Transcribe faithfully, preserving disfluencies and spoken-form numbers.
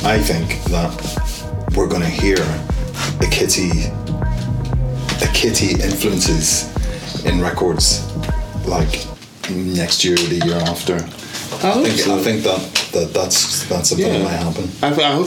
I think that we're going to hear the Kitty, the Kitty influences in records like next year or the year after. I, I think so. I think that, that that's that's something Yeah. that might happen. I, I hope